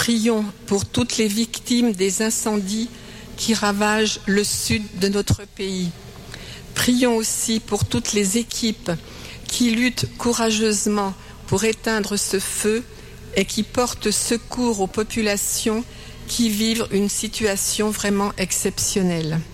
prions pour toutes les victimes des incendies qui ravagent le sud de notre pays. Prions aussi pour toutes les équipes qui luttent courageusement pour éteindre ce feu et qui portent secours aux populations qui vivent une situation vraiment exceptionnelle.